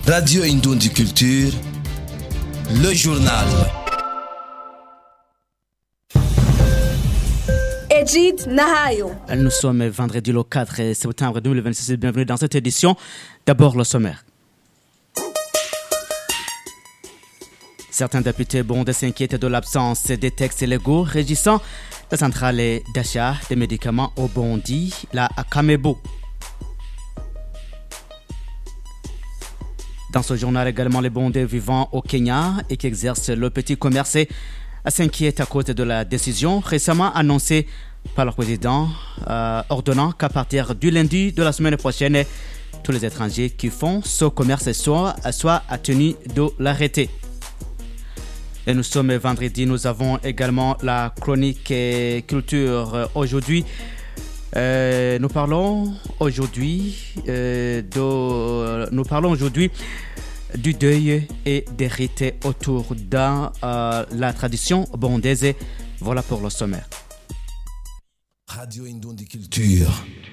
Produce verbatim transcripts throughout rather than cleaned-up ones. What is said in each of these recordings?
Radio Indoundi Culture, le journal. Edjid Nahayo. Nous sommes vendredi le quatre septembre deux mille vingt-six. Bienvenue dans cette édition. D'abord le sommaire. Certains députés burundais s'inquiètent de l'absence des textes légaux régissant la centrale d'achat des médicaments au Burundi, la Kamebu. Dans ce journal également, les Burundais vivant au Kenya et qui exercent le petit commerce s'inquiètent à cause de la décision récemment annoncée par le président, euh, ordonnant qu'à partir du lundi de la semaine prochaine, tous les étrangers qui font ce commerce soient, soient tenus de l'arrêté. Et nous sommes vendredi, nous avons également la chronique culture aujourd'hui. Euh, nous parlons aujourd'hui euh, de, nous parlons aujourd'hui du deuil et des rites autour de euh, la tradition burundaise. Voilà pour le sommaire. Radio Indoundi Culture.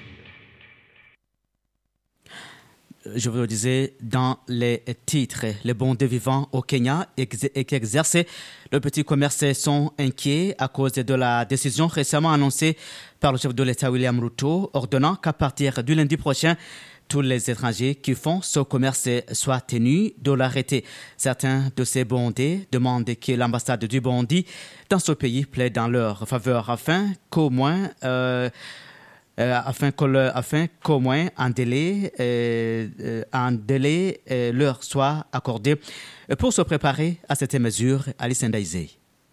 Je vous le disais dans les titres, les Burundais vivant au Kenya et qui exercent le petit commerce sont inquiets à cause de la décision récemment annoncée par le chef de l'État William Ruto, ordonnant qu'à partir du lundi prochain, tous les étrangers qui font ce commerce soient tenus de l'arrêté. Certains de ces Burundais demandent que l'ambassade du Burundi dans ce pays plaide en leur faveur afin qu'au moins... Euh, Euh, afin, le, afin qu'au moins un délai, euh, euh, un délai euh, leur soit accordé pour se préparer à cette mesure. Alice Ndaizé.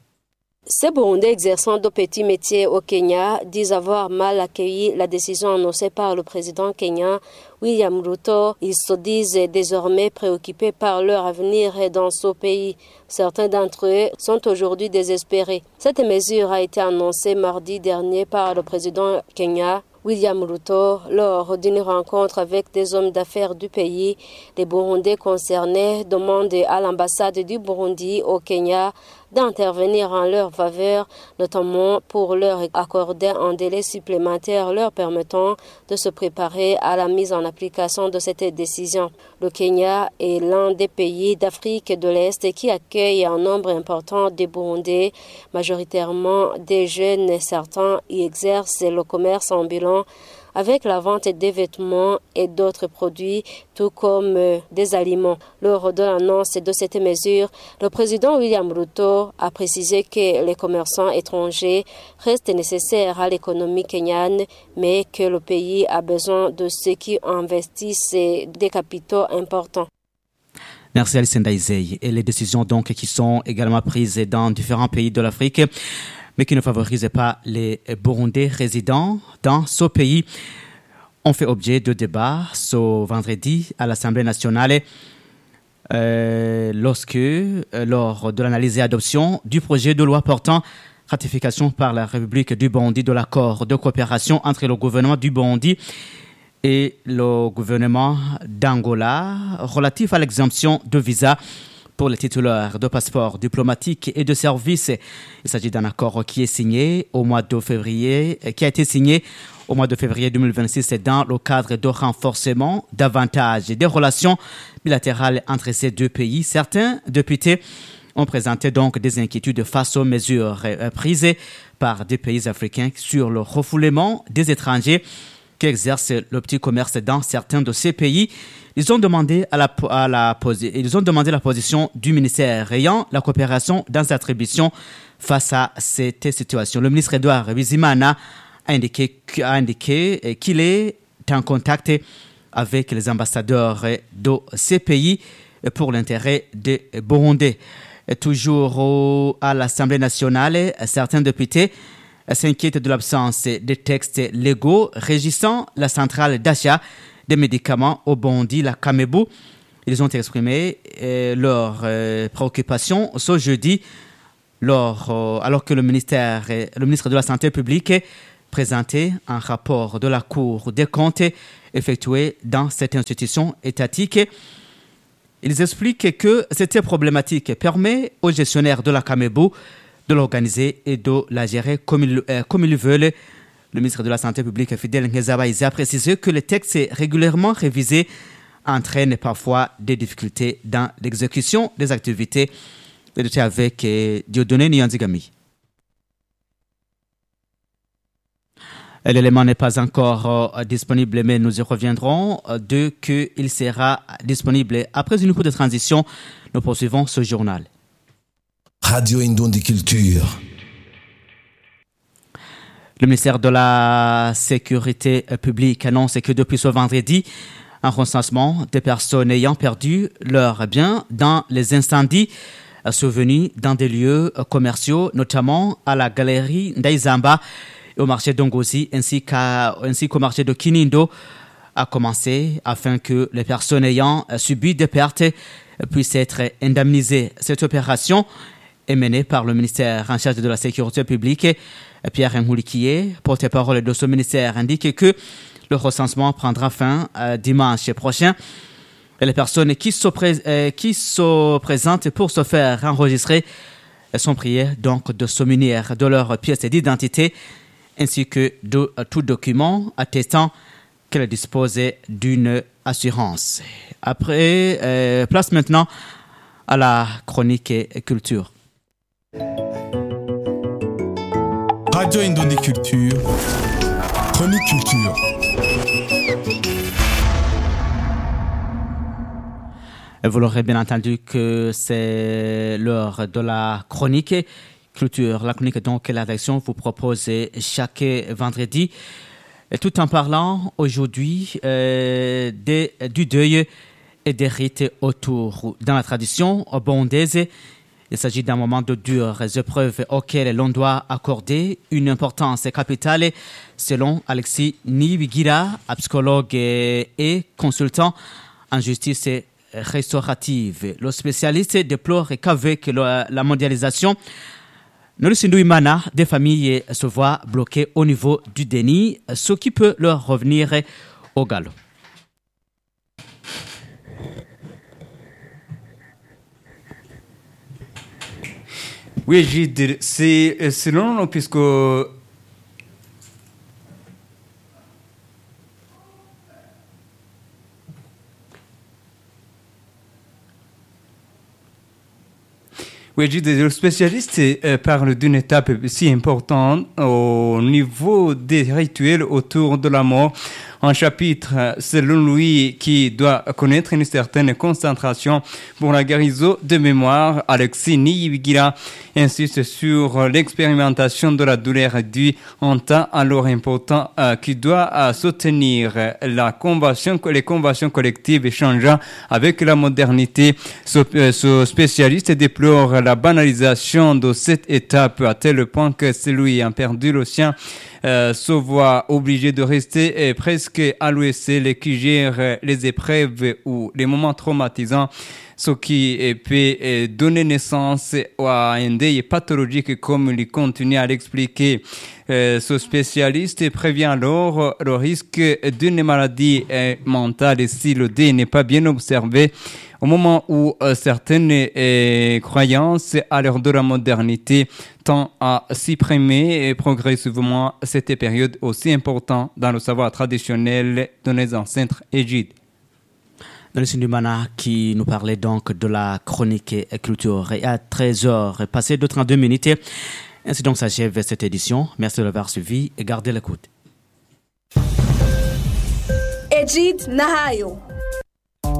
Ces Burundais exerçant de petits métiers au Kenya disent avoir mal accueilli la décision annoncée par le président kenyan William Ruto. Ils se disent désormais préoccupés par leur avenir dans ce pays. Certains d'entre eux sont aujourd'hui désespérés. Cette mesure a été annoncée mardi dernier par le président kenyan William Ruto lors d'une rencontre avec des hommes d'affaires du pays. Les Burundais concernés demandent à l'ambassade du Burundi au Kenya d'intervenir en leur faveur, notamment pour leur accorder un délai supplémentaire leur permettant de se préparer à la mise en application de cette décision. Le Kenya est l'un des pays d'Afrique de l'Est qui accueille un nombre important de Burundais, majoritairement des jeunes. Certains y exercent le commerce ambulant avec la vente des vêtements et d'autres produits, tout comme euh, des aliments. Lors de l'annonce de cette mesure, le président William Ruto a précisé que les commerçants étrangers restent nécessaires à l'économie kenyane, mais que le pays a besoin de ceux qui investissent des capitaux importants. Merci Alice Ndaizé. Et les décisions donc qui sont également prises dans différents pays de l'Afrique, mais qui ne favorisent pas les Burundais résidents dans ce pays, ont fait objet de débats ce vendredi à l'Assemblée nationale euh, lorsque, euh, lors de l'analyse et adoption du projet de loi portant ratification par la République du Burundi de l'accord de coopération entre le gouvernement du Burundi et le gouvernement d'Angola relatif à l'exemption de visa pour les titulaires de passeports diplomatiques et de services. Il s'agit d'un accord qui est signé au mois de février, qui a été signé au mois de février deux mille vingt-six dans le cadre de renforcement davantage des relations bilatérales entre ces deux pays. Certains députés ont présenté donc des inquiétudes face aux mesures prises par des pays africains sur le refoulement des étrangers qui exercent le petit commerce dans certains de ces pays. Ils ont demandé à la, à la, ils ont demandé la position du ministère ayant la coopération dans sa attribution face à cette situation. Le ministre Edouard Bizimana a indiqué, a indiqué qu'il est en contact avec les ambassadeurs de ces pays pour l'intérêt des Burundais. Toujours à l'Assemblée nationale, certains députés s'inquiètent de l'absence des textes légaux régissant la centrale d'achat des médicaments au Burundi, la Kamebu. Ils ont exprimé euh, leurs euh, préoccupations ce jeudi, lors, euh, alors que le, ministère, euh, le ministre de la Santé publique présentait un rapport de la Cour des comptes effectué dans cette institution étatique. Ils expliquent que cette problématique permet aux gestionnaires de la Kamebu de l'organiser et de la gérer comme ils, euh, comme ils veulent. Le ministre de la Santé publique, Fidèle Nkezabahizi, a précisé que le texte est régulièrement révisé entraîne parfois des difficultés dans l'exécution des activités. J'étais avec eh, Dieudonné Nyanzigami. L'élément n'est pas encore euh, disponible, mais nous y reviendrons euh, de qu'il sera disponible après une courte transition. Nous poursuivons ce journal. Radio Indondi Culture. Le ministère de la Sécurité publique annonce que depuis ce vendredi, un recensement des personnes ayant perdu leurs biens dans les incendies survenus dans des lieux commerciaux, notamment à la galerie d'Aizamba et au marché d'Ongozi ainsi, qu'à, ainsi qu'au marché de Kinindo, a commencé afin que les personnes ayant subi des pertes puissent être indemnisées. Cette opération est menée par le ministère en charge de la Sécurité publique. Pierre Moulikié, porte-parole de ce ministère, indique que le recensement prendra fin euh, dimanche prochain. Et les personnes qui se, pré- euh, qui se présentent pour se faire enregistrer sont priées donc de se munir de leur pièce d'identité ainsi que de euh, tout document attestant qu'elles disposent d'une assurance. Après, euh, place maintenant à la chronique et culture. Radio Indondi Culture, chronique culture. Vous l'aurez bien entendu que c'est l'heure de la chronique culture. La chronique donc que la rédaction vous propose chaque vendredi, tout en parlant aujourd'hui euh, des, du deuil et des rites autour. Dans la tradition bondaise, il s'agit d'un moment de dures épreuves auxquelles l'on doit accorder une importance capitale, selon Alexis Nibigira, psychologue et consultant en justice restaurative. Le spécialiste déplore qu'avec la mondialisation, Norisindouimana, des familles se voient bloquées au niveau du déni, ce qui peut leur revenir au galop. Oui, Gilles, c'est selon, puisque Oui, le spécialiste euh, parle d'une étape si importante au niveau des rituels autour de la mort. Un chapitre, selon lui, qui doit connaître une certaine concentration pour la guérison de mémoire. Alexis Niyibigira insiste sur l'expérimentation de la douleur due en temps alors important euh, qui doit euh, soutenir la convention, les conventions collectives changeant avec la modernité. Ce, euh, ce spécialiste déplore la banalisation de cette étape à tel point que celui ayant perdu le sien Euh, se voit obligé de rester euh, presque à l'O S L qui gère euh, les épreuves ou les moments traumatisants, ce qui euh, peut euh, donner naissance à un deuil pathologique comme il continue à l'expliquer. Euh, ce spécialiste prévient alors le risque d'une maladie euh, mentale si le deuil n'est pas bien observé. Au moment où euh, certaines euh, croyances à l'heure de la modernité tendent à supprimer progressivement cette période aussi importante dans le savoir traditionnel de nos ancêtres égyptiens. Norissin Dumana qui nous parlait donc de la chronique et culture. Et à treize heures, passé de trente-deux minutes. Ainsi donc s'achève cette édition. Merci de l'avoir suivi et gardez l'écoute. Ejid Nahayo.